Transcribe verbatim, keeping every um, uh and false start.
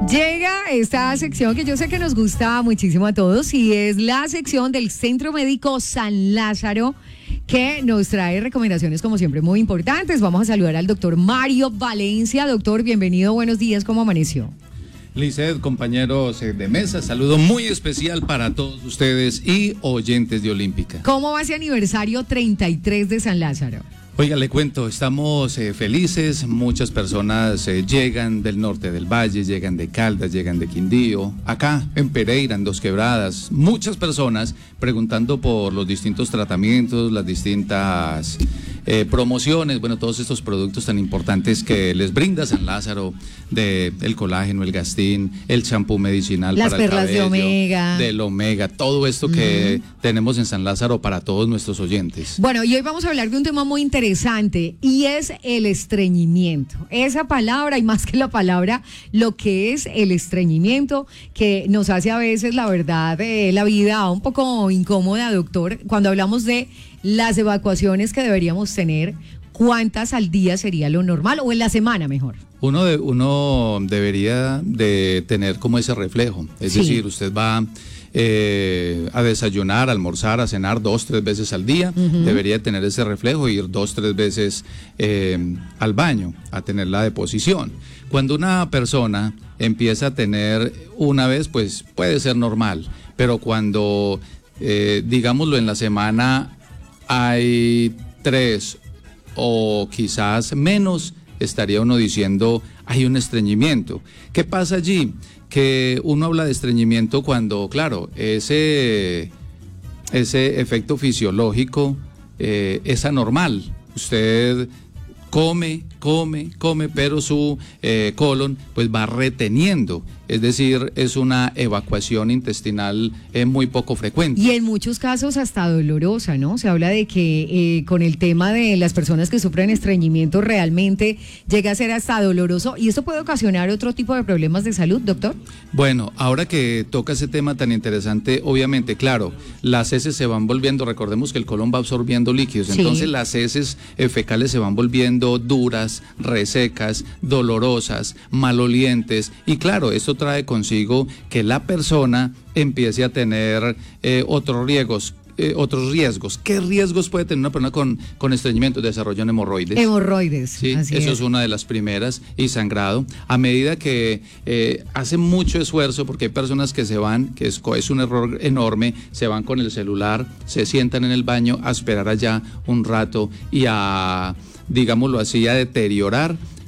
Llega esta sección que yo sé que nos gusta muchísimo a todos y es la sección del Centro Médico San Lázaro, que nos trae recomendaciones como siempre muy importantes. Vamos a saludar al doctor Mario Valencia. Doctor, bienvenido, buenos días, ¿cómo amaneció? Lizeth, compañeros de mesa, saludo muy especial para todos ustedes y oyentes de Olímpica. ¿Cómo va ese aniversario treinta y tres de San Lázaro? Oiga, le cuento, estamos eh, felices, muchas personas eh, llegan del norte del valle, llegan de Caldas, llegan de Quindío, acá en Pereira, en Dos Quebradas, muchas personas preguntando por los distintos tratamientos, las distintas eh, promociones, bueno, todos estos productos tan importantes que les brinda San Lázaro, de el colágeno, el gastín, el champú medicinal las para el perlas cabello, de omega, del omega, todo esto uh-huh. que tenemos en San Lázaro para todos nuestros oyentes. Bueno, y hoy vamos a hablar de un tema muy interesante y es el estreñimiento. Esa palabra, y más que la palabra, lo que es el estreñimiento, que nos hace a veces, la verdad, eh, la vida un poco incómoda, doctor. Cuando hablamos de las evacuaciones que deberíamos tener, ¿cuántas al día sería lo normal o en la semana mejor? Uno, de, uno debería de tener como ese reflejo, es sí. decir, usted va eh, a desayunar, a almorzar, a cenar dos, tres veces al día, uh-huh. debería tener ese reflejo, ir dos, tres veces eh, al baño, a tener la deposición. Cuando una persona empieza a tener una vez, pues puede ser normal, pero cuando, eh, digámoslo, en la semana hay tres o quizás menos, estaría uno diciendo hay un estreñimiento. ¿Qué pasa allí? Que uno habla de estreñimiento cuando, claro, ese, ese efecto fisiológico eh, es anormal. Usted come, come, come, pero su eh, colon pues va reteniendo. Es decir, es una evacuación intestinal eh, muy poco frecuente. Y en muchos casos hasta dolorosa, ¿no? Se habla de que eh, con el tema de las personas que sufren estreñimiento realmente llega a ser hasta doloroso. ¿Y esto puede ocasionar otro tipo de problemas de salud, doctor? Bueno, ahora que toca ese tema tan interesante, obviamente, claro, las heces se van volviendo, recordemos que el colon va absorbiendo líquidos, sí. entonces las heces eh, fecales se van volviendo duras, resecas, dolorosas, malolientes, y claro, esto trae consigo que la persona empiece a tener eh, otros riesgos. Eh, otros riesgos. ¿Qué riesgos puede tener una persona con, con estreñimiento? Desarrollo en hemorroides. Hemorroides. Sí, así eso es. es una de las primeras. Y sangrado. A medida que eh, hace mucho esfuerzo, porque hay personas que se van, que es, es un error enorme, se van con el celular, se sientan en el baño a esperar allá un rato y a, digámoslo así, a deteriorar